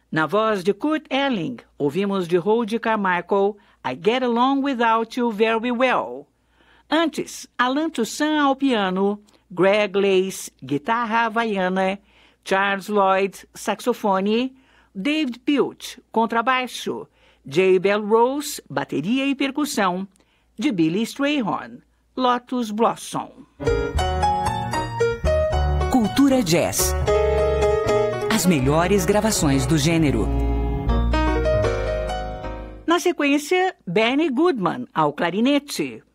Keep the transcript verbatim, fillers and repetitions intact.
Na voz de Kurt Elling, ouvimos de Holdie Carmichael, I Get Along Without You Very Well. Antes, Alan Toussaint ao piano, Greg Lace, guitarra havaiana, Charles Lloyd, saxofone, David Pilch, contrabaixo, J. Bell Rose, bateria e percussão, de Billy Strayhorn, Lotus Blossom. Cultura Jazz. As melhores gravações do gênero. Na sequência, Benny Goodman ao clarinete,